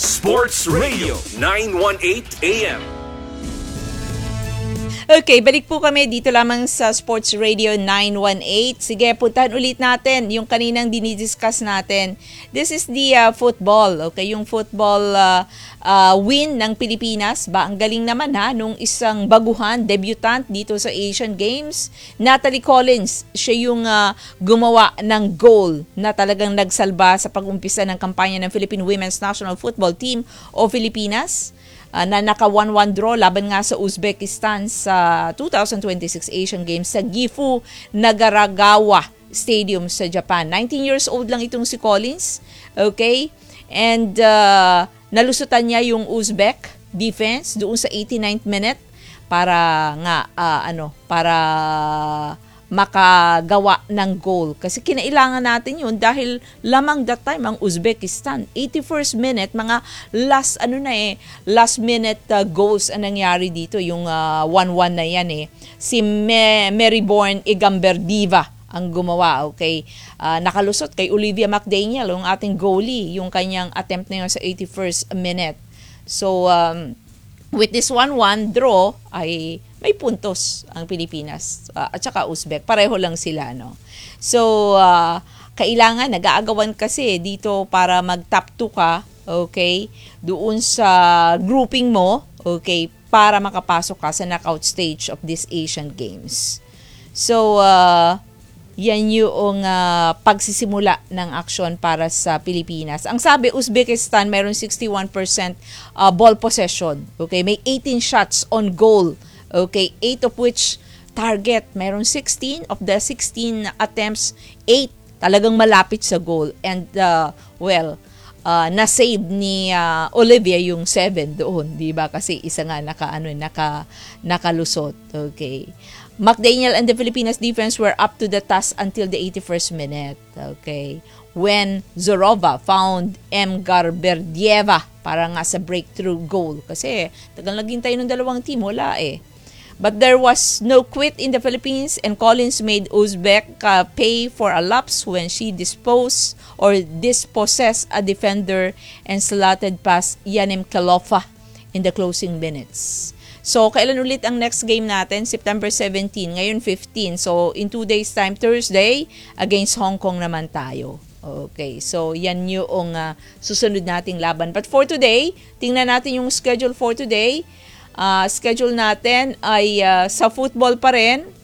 Sports Radio 918 AM. Okay, balik po kami dito lamang sa Sports Radio 918. Sige, puntahan ulit natin yung kaninang dinidiscuss natin. This is the football, okay? Yung football win ng Pilipinas. Ang galing naman nung isang baguhan, debutant dito sa Asian Games. Natalie Collins, siya yung gumawa ng goal na talagang nagsalba sa pag-umpisa ng kampanya ng Philippine Women's National Football Team o Filipinas. Na naka 1-1 draw laban nga sa Uzbekistan sa 2026 Asian Games sa Gifu Nagaragawa Stadium sa Japan. 19 years old lang itong si Collins, okay? And nalusutan niya yung Uzbek defense doon sa 89th minute para nga para makagawa ng goal. Kasi kinailangan natin yun dahil lamang that time ang Uzbekistan. 81st minute, mga last minute goals ang nangyari dito. Yung 1-1 na yan . Si Maryborn Igamberdiva ang gumawa, okay? Nakalusot kay Olivia McDaniel, yung ating goalie, yung kanyang attempt na yun sa 81st minute. So, with this 1-1 draw, ay may puntos ang Pilipinas at saka Uzbek. Pareho lang sila, no? So, kailangan, nag-aagawan kasi dito para mag-top 2 ka, okay? Doon sa grouping mo, okay? Para makapasok ka sa knockout stage of this Asian Games. So, yan yung pagsisimula ng aksyon para sa Pilipinas. Ang sabi, Uzbekistan, mayroon 61% ball possession. Okay? May 18 shots on goal. Okay, 8 of which target. Meron 16 of the 16 attempts, 8 talagang malapit sa goal. And na-save ni Olivia yung 7 doon, 'di ba? Kasi isa nga nakalusot. Okay. McDaniel and the Filipinas defense were up to the task until the 81st minute. Okay. When Zorova found M. Garberdieva para nga sa breakthrough goal. Kasi tagal naghintay ng dalawang team, wala . But there was no quit in the Philippines, and Collins made Uzbek pay for a lapse when she dispossessed a defender and slotted past Yanim Kalofa in the closing minutes. So, kailan ulit ang next game natin? September 17, ngayon 15. So, in 2 days time, Thursday, against Hong Kong naman tayo. Okay, so yan yung susunod nating laban. But for today, tingnan natin yung schedule for today. Schedule natin ay sa football pa rin.